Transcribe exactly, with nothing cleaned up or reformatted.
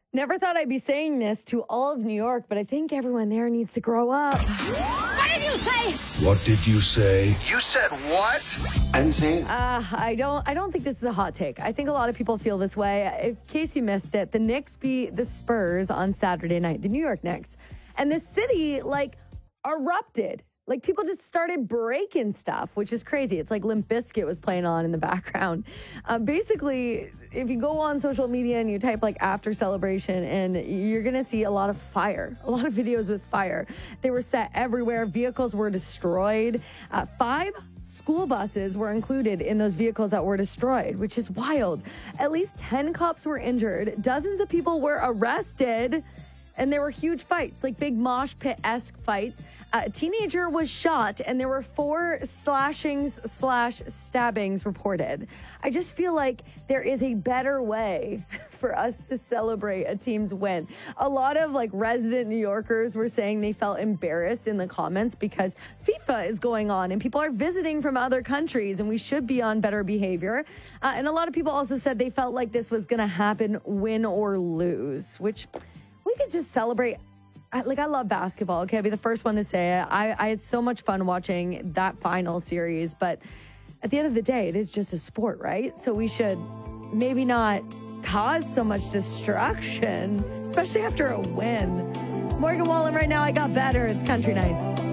Never thought I'd be saying this to all of New York, but I think everyone there needs to grow up. What did you say? What did you say? You said what? I didn't say it. Uh, I don't I don't think this is a hot take. I think a lot of people feel this way. In case you missed it, the Knicks beat the Spurs on Saturday night, the New York Knicks. And the city, like, erupted. Like, people just started breaking stuff, which is crazy. It's like Limp Bizkit was playing on in the background. Uh, basically, if you go on social media and you type, like, after celebration, and you're going to see a lot of fire, a lot of videos with fire. They were set everywhere. Vehicles were destroyed. Uh, five school buses were included in those vehicles that were destroyed, which is wild. At least ten cops were injured. Dozens of people were arrested. And there were huge fights, like big mosh pit-esque fights. Uh, a teenager was shot, and there were four slashings slash stabbings reported. I just feel like there is a better way for us to celebrate a team's win. A lot of like resident New Yorkers were saying they felt embarrassed in the comments because FIFA is going on and people are visiting from other countries and we should be on better behavior. Uh, and a lot of people also said they felt like this was going to happen win or lose, which... we could just celebrate. I, like, I love basketball. Okay, I'll be the first one to say it. I, I had so much fun watching that final series, but at the end of the day, it is just a sport, right? So we should maybe not cause so much destruction, especially after a win. Morgan Wallen right now, I got better. It's Country Nights.